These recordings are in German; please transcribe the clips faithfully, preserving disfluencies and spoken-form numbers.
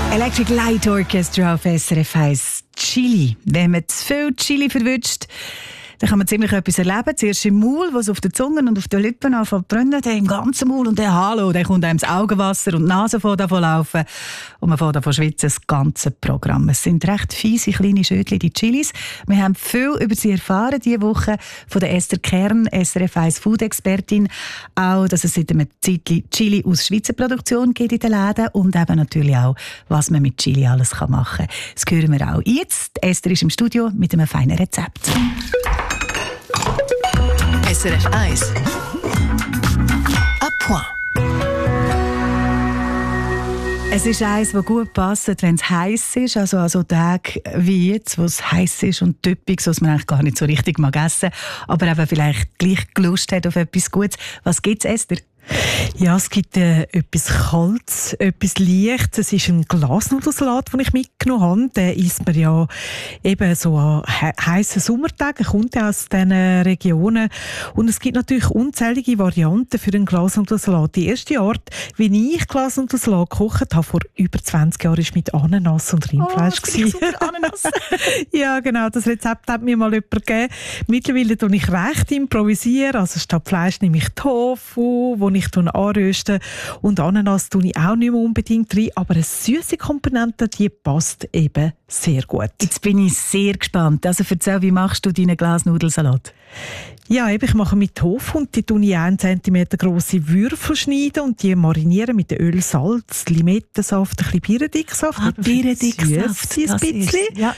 Electric Light Orchestra auf S R F eins. Chili. Wenn man zu viel Chili verwünscht, dann kann man ziemlich etwas erleben. Zuerst im Maul, wo es auf den Zungen und auf den Lippen anfängt zu brennen, dann im ganzen Maul und dann Hallo, dann kommt einem das Augenwasser und die Nase fängt an zu laufen und man fängt an zu schwitzen, das ganze Programm. Es sind recht fiese kleine Schötchen, die Chilis. Wir haben viel über sie erfahren diese Woche von der Esther Kern, S R F eins Food-Expertin. Auch, dass es seit einem Zeitchen Chili aus Schweizer Produktion gibt in den Läden und eben natürlich auch, was man mit Chili alles machen kann. Das hören wir auch jetzt. Esther ist im Studio mit einem feinen Rezept. S R F eins. À point. Es ist eins, das gut passt, wenn es heiß ist. Also an so Tagen wie jetzt, wo es heiß ist und typisch, was man eigentlich gar nicht so richtig mag essen, aber eben vielleicht gleich Lust hat auf etwas Gutes. Was gibt es, Esther? Ja, es gibt äh, etwas Kaltes, etwas Leichtes. Es ist ein Glasnudelsalat, den ich mitgenommen habe. Den isst man ja eben so an he- heissen Sommertagen, kommt ja aus diesen Regionen. Und es gibt natürlich unzählige Varianten für einen Glasnudelsalat. Die erste Art, wie ich Glasnudelsalat gekocht habe, vor über zwanzig Jahren, war mit Ananas und Rindfleisch. Oh, super Ananas. Ja, genau, das Rezept hat mir mal jemand gegeben. Mittlerweile tue ich recht improvisieren. Also statt Fleisch nehme ich Tofu, wo ich anröste. Und Ananas tue ich auch nicht mehr unbedingt rein. Aber eine süße Komponente, die passt eben sehr gut. Jetzt bin ich sehr gespannt. Also erzähl, wie machst du deinen Glasnudelsalat? Ja, eben, ich mache mit Tofu und die tue ich einen Zentimeter grosse Würfel schneiden und die marinieren mit Öl, Salz, Limettensaft, ein bisschen Birnendicksaft. Ah, Birnendicksaft, ein bisschen. Ja.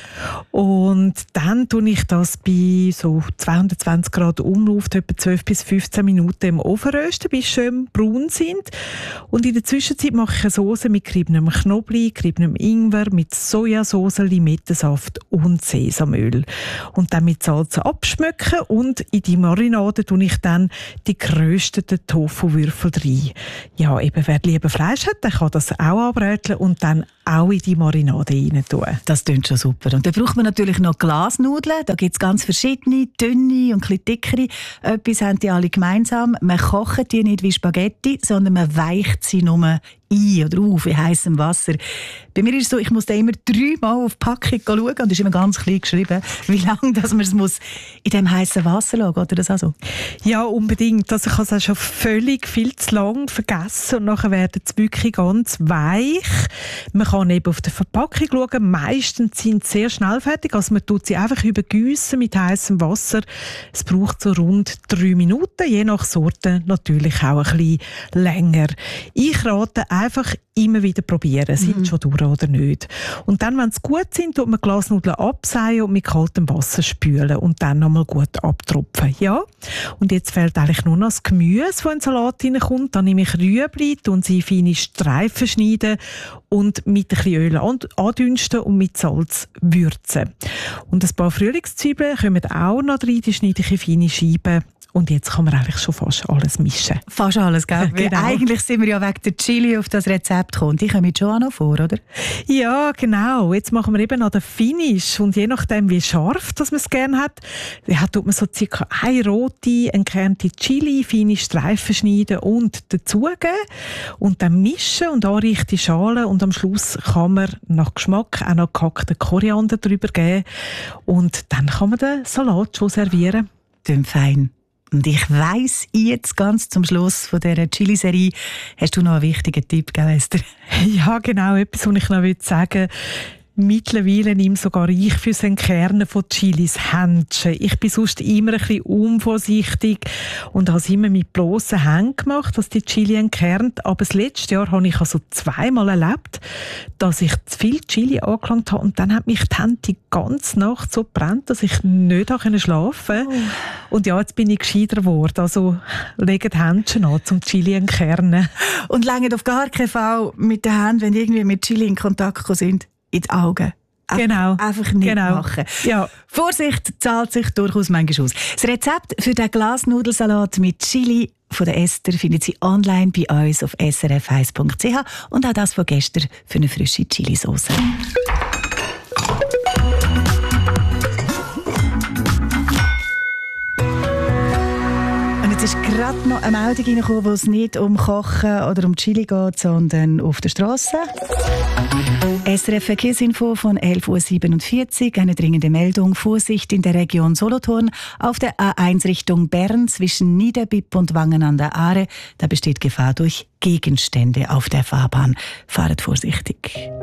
Und dann tue ich das bei so zweihundertzwanzig Grad Umlauf etwa zwölf bis fünfzehn Minuten im Ofen rösten, bis sie schön braun sind. Und in der Zwischenzeit mache ich eine Soße mit geriebenem Knoblauch, geriebenem Ingwer, mit Sojasauce, Limettensaft und Sesamöl. Und dann mit Salz abschmecken und in die Marinade tue ich dann die gerösteten Tofu-Würfel rein. Ja, eben, wer lieber Fleisch hat, der kann das auch anbraten und dann auch in die Marinade rein tun. Das klingt schon super. Und dann braucht man natürlich noch Glasnudeln. Da gibt es ganz verschiedene, dünne und etwas dickere. Etwas haben die alle gemeinsam. Man kocht die nicht wie Spaghetti, sondern man weicht sie nur ein oder auf in heißem Wasser. Bei mir ist es so, ich muss da immer dreimal auf die Packung schauen und es ist immer ganz klein geschrieben, wie lange dass man es muss in diesem heißen Wasser lassen, oder das auch so? Ja, unbedingt. Also ich habe es auch schon völlig viel zu lang vergessen und nachher werden sie wirklich ganz weich. Man kann eben auf der Verpackung schauen. Meistens sind sie sehr schnell fertig. Also man tut sie einfach übergießen mit heißem Wasser. Es braucht so rund drei Minuten, je nach Sorte natürlich auch ein bisschen länger. Ich rate einfach immer wieder probieren, sind mhm. schon durch oder nicht. Und dann, wenn sie gut sind, tut man Glasnudeln abseihen und mit kaltem Wasser spülen und dann nochmal gut abtropfen. Ja. Und jetzt fehlt eigentlich nur noch das Gemüse, das in den Salat hineinkommt. Dann nehme ich Rüebli, und sie feine Streifen schneiden und mit ein bisschen Öl andünsten und mit Salz würzen. Und ein paar Frühlingszwiebeln kommen auch noch rein, die schneide ich in feine Scheiben. Und jetzt kann man eigentlich schon fast alles mischen. Fast alles, gell? Genau. Eigentlich sind wir ja wegen der Chili auf das Rezept gekommen. Die kommen schon auch noch vor, oder? Ja, genau. Jetzt machen wir eben noch den Finish. Und je nachdem, wie scharf dass man es gerne hat, ja, tut man so circa eine rote, entkernte Chili, feine Streifen schneiden und dazugeben. Und dann mischen und anreichen die Schale. Und am Schluss kann man nach Geschmack auch noch gehackten Koriander drüber geben. Und dann kann man den Salat schon servieren. Klingt fein. Und ich weiss jetzt ganz zum Schluss von dieser Chili-Serie, hast du noch einen wichtigen Tipp, gell, Esther? Ja, genau, etwas, was ich noch sagen will. Mittlerweile nehme sogar ich fürs Entkernen von Chilis Händchen. Ich bin sonst immer ein bisschen unvorsichtig und habe es immer mit bloßen Händen gemacht, dass die Chili entkernt. Aber das letzte Jahr habe ich also zweimal erlebt, dass ich zu viel Chili angelangt habe und dann hat mich die Hände die ganze Nacht so gebrannt, dass ich nicht schlafen konnte. Oh. Und ja, jetzt bin ich gescheiter geworden. Also legt Händchen an zum Chili entkernen. Und langt auf gar keinen Fall mit den Händen, wenn irgendwie mit Chili in Kontakt gekommen sind, in die Augen. Einfach, genau. Einfach nicht genau. machen. Ja. Vorsicht zahlt sich durchaus manchmal aus. Das Rezept für den Glasnudelsalat mit Chili von der Esther findet Sie online bei uns auf s r f eins punkt c h und auch das von gestern für eine frische Chilisauce. Jetzt ist gerade noch eine Meldung reingekommen, wo es nicht um Kochen oder um Chili geht, sondern auf der Straße. S R F Verkehrsinfo von elf Uhr siebenundvierzig. Eine dringende Meldung. Vorsicht in der Region Solothurn auf der A eins Richtung Bern zwischen Niederbipp und Wangen an der Aare. Da besteht Gefahr durch Gegenstände auf der Fahrbahn. Fahrt vorsichtig.